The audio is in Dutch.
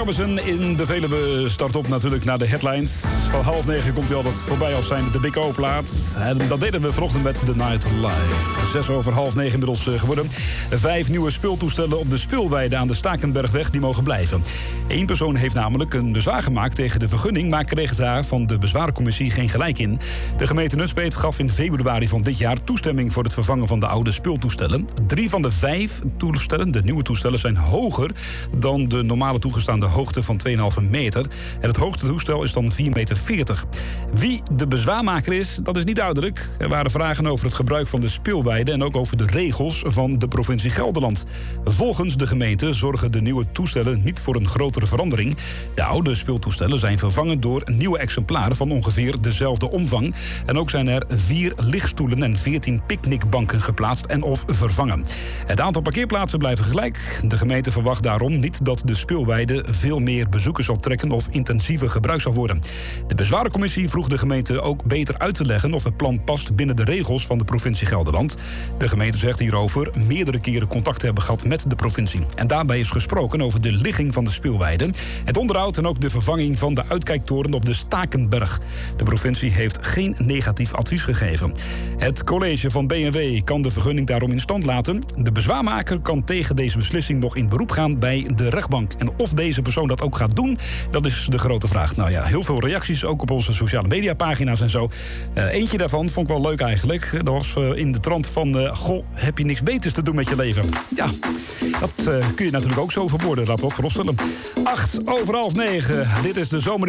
Robinson in de Veluwe start op natuurlijk naar de headlines. Van 8:30 komt hij altijd voorbij als zijn de Big O-plaat. En dat deden we vanochtend met The Night Live. 8:06 inmiddels geworden. 5 nieuwe speeltoestellen op de speelweide aan de Stakenbergweg die mogen blijven. 1 persoon heeft namelijk een bezwaar gemaakt tegen de vergunning, maar kreeg daar van de bezwarencommissie geen gelijk in. De gemeente Nunspeet gaf in februari van dit jaar toestemming voor het vervangen van de oude speeltoestellen. 3 van de 5 toestellen, de nieuwe toestellen, zijn hoger dan de normale toegestaande hoogte van 2,5 meter. En het hoogste toestel is dan 4,40 meter. Wie de bezwaarmaker is, dat is niet duidelijk. Er waren vragen over het gebruik van de speelweide en ook over de regels van de provincie Gelderland. Volgens de gemeente zorgen de nieuwe toestellen niet voor een grotere verandering. De oude speeltoestellen zijn vervangen door nieuwe exemplaren van ongeveer dezelfde omvang. En ook zijn er 4 lichtstoelen en 14 picknickbanken geplaatst en of vervangen. Het aantal parkeerplaatsen blijven gelijk. De gemeente verwacht daarom niet dat de speelweide veel meer bezoekers zal trekken of intensiever gebruikt zal worden. De bezwarencommissie vroeg de gemeente ook beter uit te leggen of het plan past binnen de regels van de provincie Gelderland. De gemeente zegt hierover meerdere keren contact te hebben gehad met de provincie. En daarbij is gesproken over de ligging van de speelweide, het onderhoud en ook de vervanging van de uitkijktoren op de Stakenberg. De provincie heeft geen negatief advies gegeven. Het college van B&W kan de vergunning daarom in stand laten. De bezwaarmaker kan tegen deze beslissing nog in beroep gaan bij de rechtbank. En of deze persoon dat ook gaat doen, dat is de grote vraag. Nou ja, heel veel reacties, ook op onze sociale mediapagina's en zo. Eentje daarvan vond ik wel leuk eigenlijk. Dat was in de trant van, goh, heb je niks beters te doen met je leven? Ja, dat kun je natuurlijk ook zo verwoorden. Laten we dat vooropstellen. 8:09. Dit is de zomer.